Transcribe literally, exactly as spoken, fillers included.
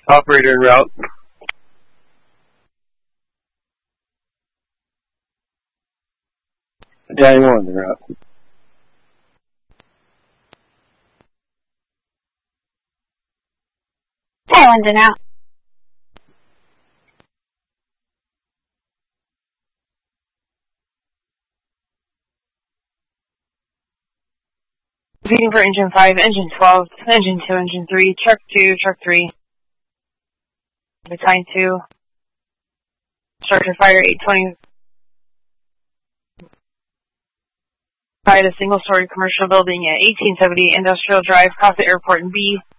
Operator en route. Medallion one en route. Highland en out. Feeding for engine five, engine twelve, engine two, engine three, truck two, truck three. Battalion two. Structure fire eight twenty. By the single-story commercial building at eighteen seventy Industrial Drive, Coffee Airport in B.